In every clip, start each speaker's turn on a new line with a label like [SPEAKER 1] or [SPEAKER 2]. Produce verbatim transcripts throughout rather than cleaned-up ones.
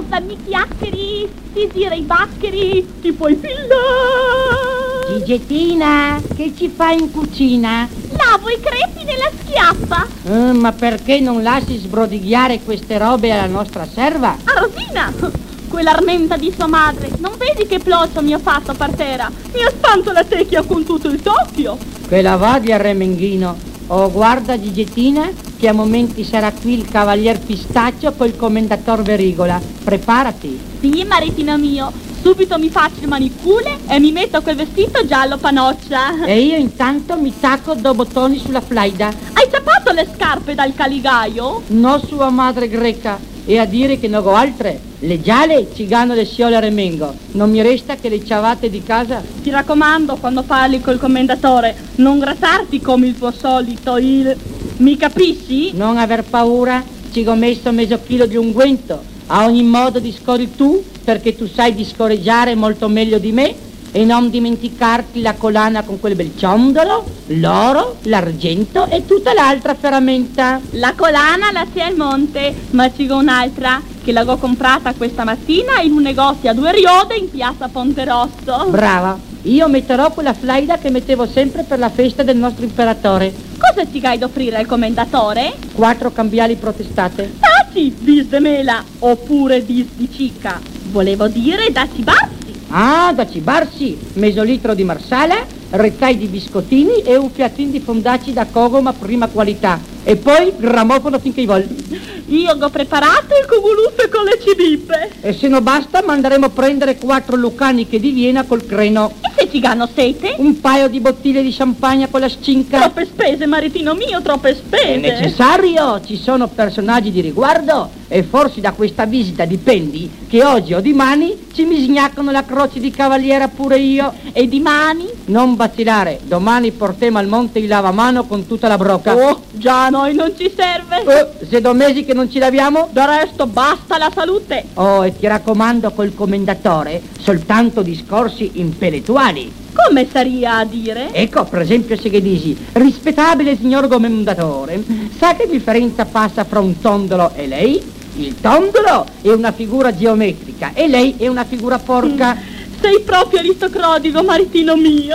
[SPEAKER 1] guarda, mi chiacchieri, ti gira i baccheri, ti puoi fillare.
[SPEAKER 2] Gigettina, che ci fai in cucina?
[SPEAKER 1] Lavo i crepi nella schiaffa.
[SPEAKER 2] Eh, ma perché non lasci sbrodighiare queste robe alla nostra serva?
[SPEAKER 1] A Rosina, quell'armenta di sua madre, non vedi che ploccio mi ha fatto per terra? Mi ha spanto la secchia con tutto il tocchio.
[SPEAKER 2] Che la vadi a remenghino. Oh, guarda Gigettina, che a momenti sarà qui il cavalier Pistaccio col commendator Verigola. Preparati.
[SPEAKER 1] Sì, maritino mio, subito mi faccio il manicule e mi metto quel vestito giallo panoccia.
[SPEAKER 2] E io intanto mi tacco do bottoni sulla flaida.
[SPEAKER 1] Hai ciappato le scarpe dal caligaio?
[SPEAKER 2] No, sua madre greca. E a dire che non ho altre. Le giale cigano le sciole a remengo. Non mi resta che le ciavate di casa.
[SPEAKER 1] Ti raccomando, quando parli col commendatore, non grattarti come il tuo solito il... Mi capisci?
[SPEAKER 2] Non aver paura, ci ho messo mezzo chilo di unguento. A ogni modo discorri tu, perché tu sai discoreggiare molto meglio di me. E non dimenticarti la collana con quel bel ciondolo, l'oro, l'argento e tutta l'altra ferramenta.
[SPEAKER 1] La collana la sia al monte, ma ci go un'altra che l'avevo comprata questa mattina in un negozio a due riode in piazza Ponte Rosso.
[SPEAKER 2] Brava, io metterò quella flaida che mettevo sempre per la festa del nostro imperatore.
[SPEAKER 1] Cosa ti gai d'offrire al commendatore?
[SPEAKER 2] Quattro cambiali protestate.
[SPEAKER 1] Taci, dis de mela, oppure dis di cicca. Volevo dire da cibarsi.
[SPEAKER 2] Ah, da cibarsi, mezzo litro di marsala, rettai di biscottini e un fiatin di fondacci da cogoma prima qualità. E poi grammofono finché vuoi.
[SPEAKER 1] Io ho preparato il cuguluffe con le cibippe.
[SPEAKER 2] E se non basta manderemo a prendere quattro lucaniche di Vienna col creno.
[SPEAKER 1] E se ci ganno sete?
[SPEAKER 2] Un paio di bottiglie di champagne con la scinca.
[SPEAKER 1] Troppe spese, maritino mio, troppe spese.
[SPEAKER 2] È necessario, ci sono personaggi di riguardo. E forse da questa visita dipendi che oggi o dimani ci misgnaccono la croce di cavaliera pure io.
[SPEAKER 1] E dimani?
[SPEAKER 2] Non vacillare, domani portiamo al monte il lavamano con tutta la brocca.
[SPEAKER 1] Oh, già a noi non ci serve.
[SPEAKER 2] Oh, se do mesi che non ci laviamo?
[SPEAKER 1] Del resto basta la salute.
[SPEAKER 2] Oh, e ti raccomando col commendatore soltanto discorsi intellettuali.
[SPEAKER 1] Come staria a dire?
[SPEAKER 2] Ecco, per esempio, se che dici, rispettabile signor commendatore, sa che differenza passa fra un tondolo e lei? Il tondolo è una figura geometrica e lei è una figura porca.
[SPEAKER 1] Sei proprio aristocratico, maritino mio.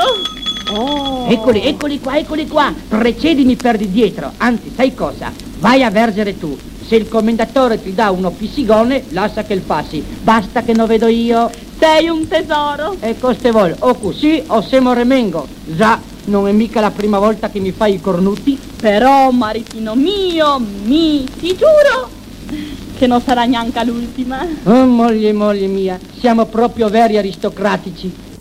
[SPEAKER 2] Oh. Eccoli, eccoli qua, eccoli qua. Precedimi per di dietro. Anzi, sai cosa? Vai a vergere tu. Se il commendatore ti dà uno pissigone, lascia che il passi. Basta che non vedo io.
[SPEAKER 1] Sei un tesoro.
[SPEAKER 2] E coste vol, o così o semo remengo. Già, non è mica la prima volta che mi fai i cornuti.
[SPEAKER 1] Però, maritino mio, mi, ti giuro che non sarà neanche l'ultima.
[SPEAKER 2] Oh, moglie, moglie mia, siamo proprio veri aristocratici.